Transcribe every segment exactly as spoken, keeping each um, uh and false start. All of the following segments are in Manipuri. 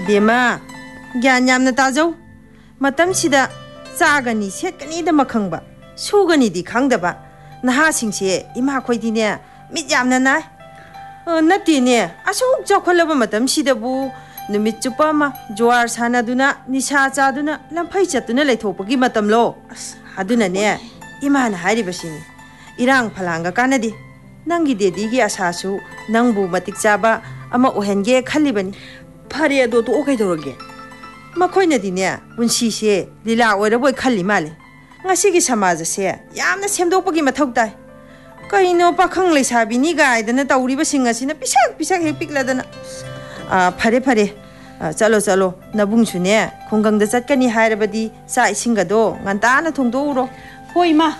Bema, gyan yamna tajau. Matam sida chagani setkani da makhangba. Sugani di khangdaba. Naha singse ima khoidi ne mit yamna nai. Nati ne asuk jokholaba matam sida bu numit chupa ma jwar sana duna nisha cha duna lamphai chatuna leithopagi matam lo. Aduna ne ima na hairi basini. Irang phalanga kanadi. Nangi dedi gi asasu nangbu matik chaba ama ohenge khalibani. Phare ado to okai dorage. Makhoi di ne punsi se lila oiraboi khali male. Ngasi gi samaja se yamna semdokpagi mathau tai. Kaino pakhang leisabi ni gaidana tauriba singasina pisak pisak hek pikladana. Ah phare phare chalo chalo nabung sune khonggang da chatkani hairabadi sa isinga do ngantana thongdo uro. Hoi ma.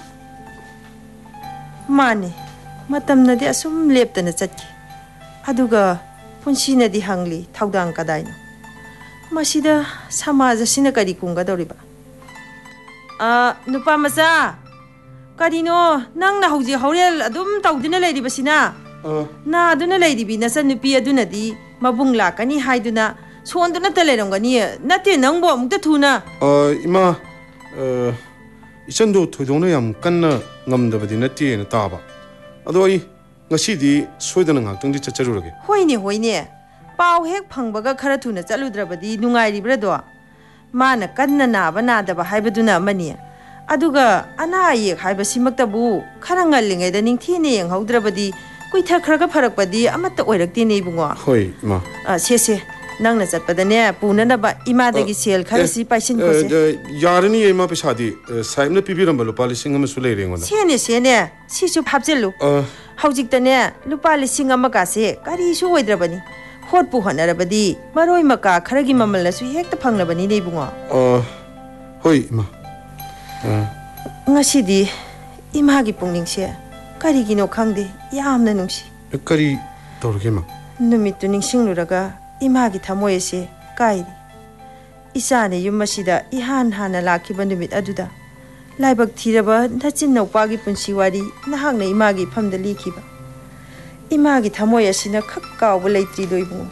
Mane matamna di asum leptana chatki. Aduga punsi na di hangli thaudang kadai no. Masida samaja sina kari kunga doriba. Ah nupa masa. Karino nang na hauji haurel adum taudina leiriba sina. Na aduna leiribi nasa nupi aduna di mabung lakani haiduna sonduna talerongani nate nangbo amukta thuna. Ah ima ichando thoidongna yam kanna ngamdabadi nati na taba. Ado ai ngasidi soidana ngaktung di chacharurage. Hoine hoine. Pau hek phangbaga khara thuna chaludrabadi nungairibra do. Mana kanna naba nadaba haibaduna amani. Aduga ana yek haiba simaktabu khara ngallingaida ningthine yenghaudrabadi kuitha kharaga pharakpadi amatta oirakte ne bungo. Hoi ma. Ah se se nangna chatpadane punanaba imadagi sel kharasi paisin ko se. Yarani ema pesadi saibna pibiramba lupa lising ama sulai rengona. Sene sene sisu phapjelu. Haujiktane lupa lising ama ka se kari su oidrabani. Hot pu hanarabadi maroi maka kharagi mamal su hekta phanglabani ne bungo. Ah hoi ma. Ngasidi imagi pungningse karigino khangde yamna nungsi. Kari torge ma. Numittu ningsingluraga imagi thamoy se kairi. Isane yumasida ihan hana lakiba numit aduda. Laibak thiraba nachin naupagi punsi wari nahakna imagi phamda likhiba. Imagi thamoy asina khak kawba leitri doibungo.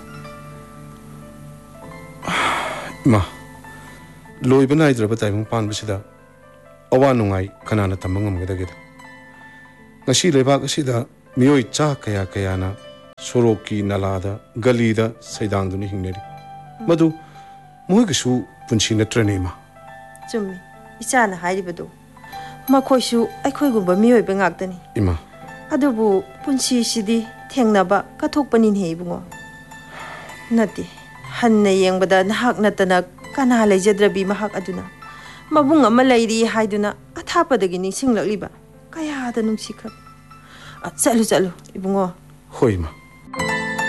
Ma. Loibana idraba taimung panbasida awa nungai kanana tamangam gadageda. Ngasi lebak asida mioi cha kaya kayana soroki nalada galida saidangduni hingneri. Madu moigisu punsi natrane ma. Chummi isana hairibado. Makhoisu aikhoigumba mioi ba ngaktani. Ima. Adubu punsi sidi thengnaba kathokpanin he bungo. Nati hanna yengbada nahak natana kana leijadrabi mahak aduna. Mabung ama leiri haiduna athapadagi ningsinglakliba kaya da nungsikhrab. Chalu chalu ibungo. Hoi ma.